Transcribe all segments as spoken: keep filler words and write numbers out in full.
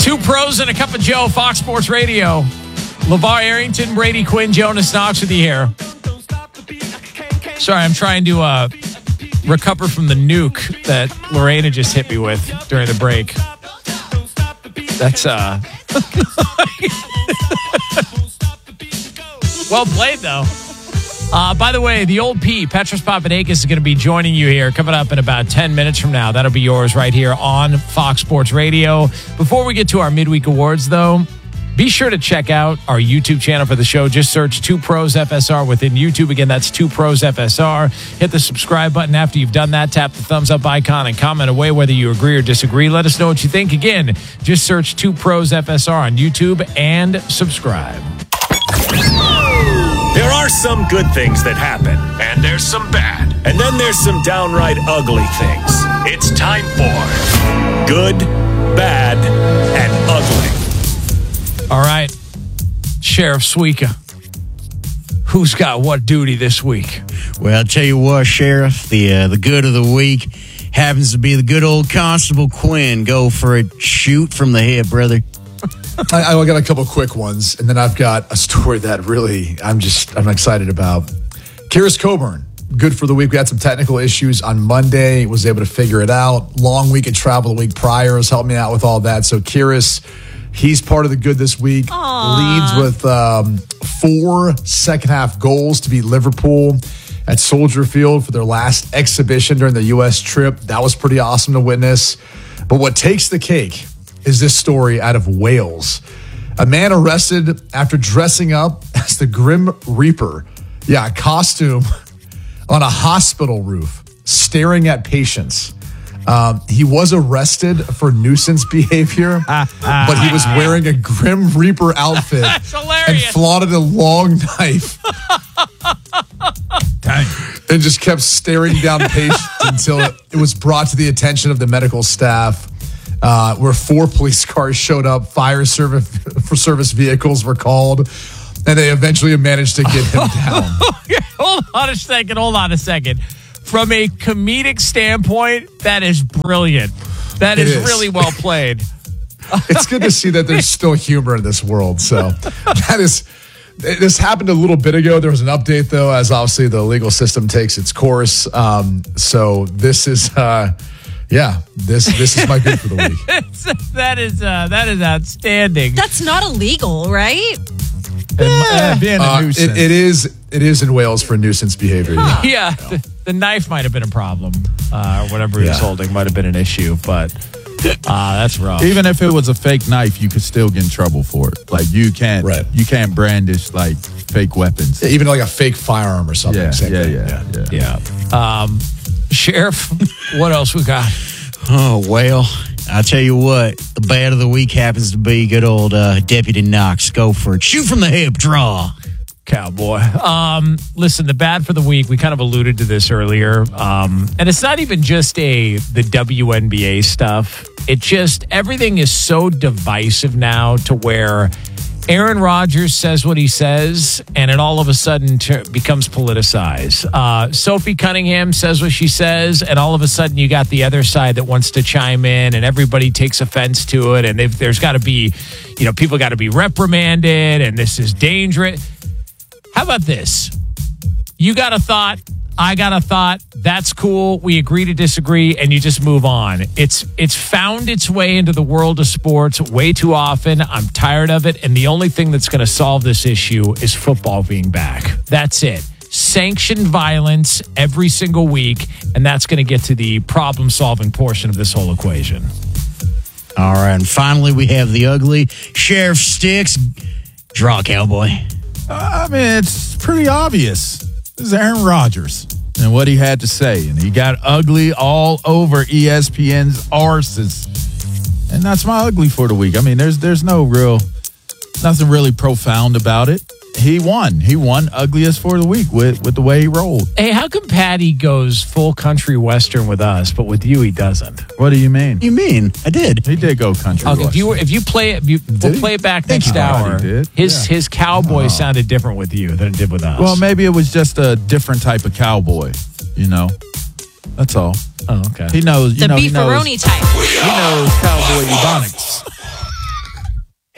Two pros and a cup of Joe, Fox Sports Radio. LeVar Arrington, Brady Quinn, Jonas Knox with you here. Sorry, I'm trying to uh, recover from the nuke that Lorena just hit me with during the break. That's uh well played, though. Uh, by the way, the old P, Petros Papadakis, is going to be joining you here coming up in about ten minutes from now. That'll be yours right here on Fox Sports Radio. Before we get to our midweek awards, though, be sure to check out our YouTube channel for the show. Just search Two Pros F S R within YouTube. Again, that's Two Pros F S R. Hit the subscribe button. After you've done that, tap the thumbs up icon and comment away whether you agree or disagree. Let us know what you think. Again, just search Two Pros F S R on YouTube and subscribe. There are some good things that happen, and there's some bad. And then there's some downright ugly things. It's time for Good, Bad, and Ugly. All right, Sheriff Suika, who's got what duty this week? Well, I'll tell you what, Sheriff, the uh, the good of the week happens to be the good old Constable Quinn. Go for it. Shoot from the hip, brother. I, I got a couple quick ones, and then I've got a story that really I'm just I'm excited about. Karis Coburn, good for the week. We had some technical issues on Monday, was able to figure it out. Long week of travel the week prior has helped me out with all that. So Karis, he's part of the good this week. Aww. Leads with um, four second half goals to beat Liverpool at Soldier Field for their last exhibition during the U S trip. That was pretty awesome to witness. But what takes the cake is this story out of Wales. A man arrested after dressing up as the Grim Reaper. Yeah, a costume on a hospital roof, staring at patients. Um, he was arrested for nuisance behavior, but he was wearing a Grim Reaper outfit and flaunted a long knife. Dang. And just kept staring down patients until it, it was brought to the attention of the medical staff. Uh, where four police cars showed up, fire service for service vehicles were called, and they eventually managed to get him down. Hold on a second. Hold on a second. From a comedic standpoint, that is brilliant. That is, is really well played. It's good to see that there's still humor in this world. So that is. This happened a little bit ago. There was an update, though, as obviously the legal system takes its course. Um, so this is. Uh, Yeah, this this is my good for the week. that is uh, that is outstanding. That's not illegal, right? Yeah. Being a uh, nuisance. It, it is it is in Wales for nuisance behavior. Huh. Yeah, the, the knife might have been a problem, uh, or whatever he was Yeah. holding might have been an issue, but uh, that's rough. Even if it was a fake knife, you could still get in trouble for it. Like you can't, Right. you can't brandish like fake weapons. Yeah, even like a fake firearm or something. Yeah, Same yeah, thing. yeah, yeah, yeah. Um, Sheriff, what else we got? Oh, well, I'll tell you what. The bad of the week happens to be good old uh, Deputy Knox. Go for it. Shoot from the hip. Draw. Cowboy. Um, listen, the bad for the week, we kind of alluded to this earlier. Um, and it's not even just a the W N B A stuff. It just, everything is so divisive now to where Aaron Rodgers says what he says, and it all of a sudden ter- becomes politicized. Uh, Sophie Cunningham says what she says, and all of a sudden you got the other side that wants to chime in, and everybody takes offense to it. And if there's got to be, you know, people got to be reprimanded, and this is dangerous. How about this? You got a thought. I got a thought. That's cool. We agree to disagree, and you just move on. It's it's found its way into the world of sports way too often. I'm tired of it, and the only thing that's going to solve this issue is football being back. That's it. Sanctioned violence every single week, and that's going to get to the problem-solving portion of this whole equation. All right, and finally we have the ugly. Sheriff Sticks. Draw, cowboy. I mean, it's pretty obvious. This is Aaron Rodgers and what he had to say. And he got ugly all over E S P N's arses. And that's my ugly for the week. I mean, there's there's no real, nothing really profound about it. He won. He won ugliest for the week with, with the way he rolled. Hey, how come Patty goes full country western with us, but with you he doesn't? What do you mean? What do you mean? I did. He did go country Okay, if you were, western. if you play it, you, we'll he? play it back Think next he hour. probably did. His Yeah. his cowboy Oh. sounded different with you than it did with us. Well, maybe it was just a different type of cowboy, you know? That's all. Oh, okay. He knows, you The know, he knows, beefaroni type. he knows cowboy ebonics.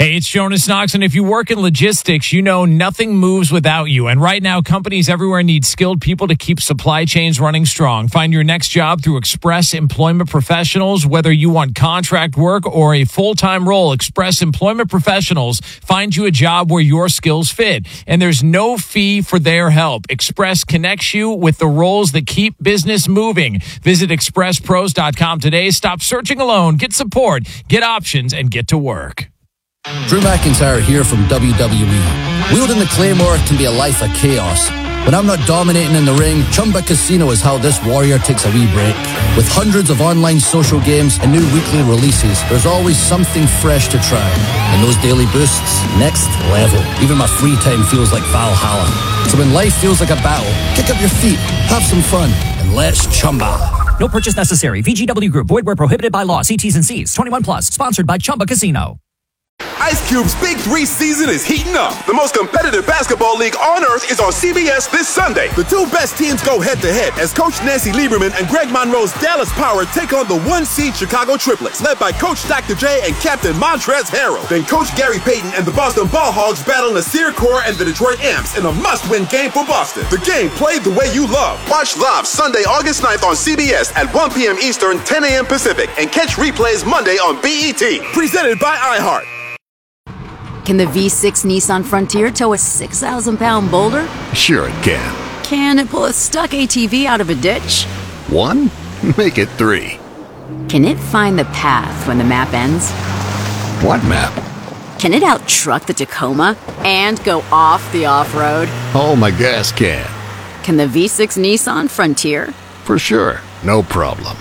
Hey, it's Jonas Knox, and if you work in logistics, you know nothing moves without you. And right now, companies everywhere need skilled people to keep supply chains running strong. Find your next job through Express Employment Professionals. Whether you want contract work or a full-time role, Express Employment Professionals find you a job where your skills fit. And there's no fee for their help. Express connects you with the roles that keep business moving. Visit express pros dot com today. Stop searching alone. Get support, get options, and get to work. Drew McIntyre here from W W E. Wielding the Claymore can be a life of chaos. When I'm not dominating in the ring, Chumba Casino is how this warrior takes a wee break. With hundreds of online social games and new weekly releases, there's always something fresh to try. And those daily boosts, next level. Even my free time feels like Valhalla. So when life feels like a battle, kick up your feet, have some fun, and let's chumba. No purchase necessary. V G W Group. Void where prohibited by law. See T's and C's. twenty-one plus. Sponsored by Chumba Casino. Ice Cube's Big Three season is heating up. The most competitive basketball league on earth is on C B S this Sunday. The two best teams go head-to-head as Coach Nancy Lieberman and Greg Monroe's Dallas Power take on the one-seed Chicago Triplets, led by Coach Doctor J and Captain Montrezl Harrell. Then Coach Gary Payton and the Boston Ball Hogs battle Nasir Kaur and the Detroit Amps in a must-win game for Boston. The game played the way you love. Watch live Sunday, August ninth on C B S at one p.m. Eastern, ten a.m. Pacific, and catch replays Monday on B E T. Presented by iHeart. Can the V six Nissan Frontier tow a six thousand pound boulder? Sure it can. Can it pull a stuck A T V out of a ditch? One? Make it three. Can it find the path when the map ends? What map? Can it out-truck the Tacoma and go off the off-road? Oh, my gas can. Can the V six Nissan Frontier? For sure. No problem.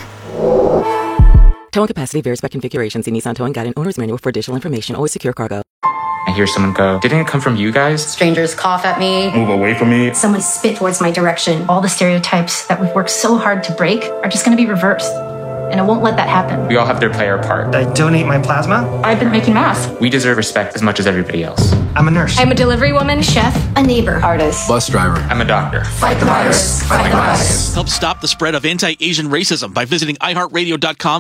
Towing capacity varies by configuration. See Nissan Towing Guide and Owner's Manual for additional information. Always secure cargo. I hear someone go, didn't it come from you guys? Strangers cough at me. Move away from me. Someone spit towards my direction. All the stereotypes that we've worked so hard to break are just going to be reversed. And I won't let that happen. We all have to play our part. I donate my plasma. I've been making masks. We deserve respect as much as everybody else. I'm a nurse. I'm a delivery woman, chef, a neighbor, artist, bus driver. I'm a doctor. Fight the virus. Fight the virus. Help stop the spread of anti-Asian racism by visiting i heart radio dot com.